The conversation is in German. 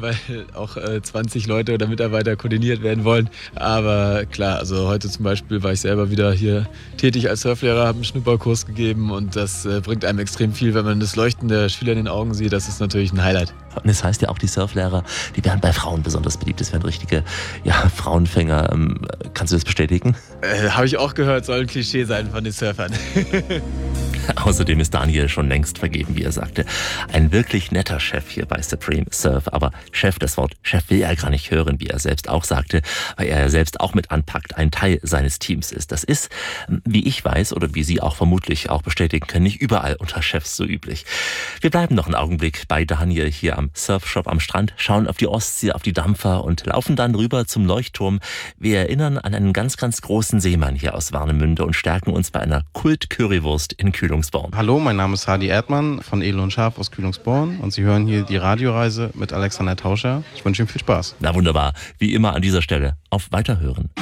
weil auch 20 Leute oder Mitarbeiter koordiniert werden wollen. Aber klar, also heute zum Beispiel war ich selber wieder hier tätig als Surflehrer, habe einen Schnupperkurs gegeben und das bringt einem extrem viel, wenn man das Leuchten der Schüler in den Augen sieht. Das ist natürlich ein Highlight. Und das heißt ja auch, die Surflehrer, die werden bei Frauen besonders beliebt. Das wären richtige Frauenfänger. Kannst du das bestätigen? Habe ich auch gehört, soll ein Klischee sein von den Surfern. Außerdem ist Daniel schon längst vergeben, wie er sagte. Ein wirklich netter Chef hier bei Supreme Surf. Aber Chef, das Wort Chef will er gar nicht hören, wie er selbst auch sagte, weil er selbst auch mit anpackt, ein Teil seines Teams ist. Das ist, wie ich weiß oder wie Sie auch vermutlich auch bestätigen können, nicht überall unter Chefs so üblich. Wir bleiben noch einen Augenblick bei Daniel hier am Surfshop am Strand, schauen auf die Ostsee, auf die Dampfer und laufen dann rüber zum Leuchtturm. Wir erinnern an einen ganz, ganz großen Seemann hier aus Warnemünde und stärken uns bei einer Kult-Currywurst in Kühlungsborn. Hallo, mein Name ist Hadi Erdmann von Edel und Scharf aus Kühlungsborn und Sie hören hier die Radioreise mit Alexander Tauscher. Ich wünsche Ihnen viel Spaß. Na wunderbar, wie immer an dieser Stelle auf Weiterhören.